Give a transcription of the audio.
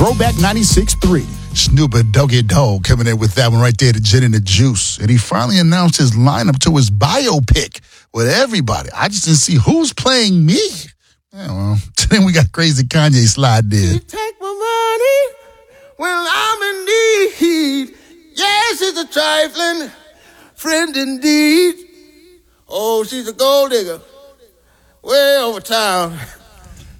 Throwback 96.3. Snoop Doggy Dogg coming in with that one right there, the Gin and the Juice. And he finally announced his lineup to his biopic with everybody. I just didn't see who's playing me. Yeah, well, then we got Crazy Kanye slide there. You take my money when I'm in need. Yes, it's a trifling friend indeed. Oh, she's a gold digger way over town.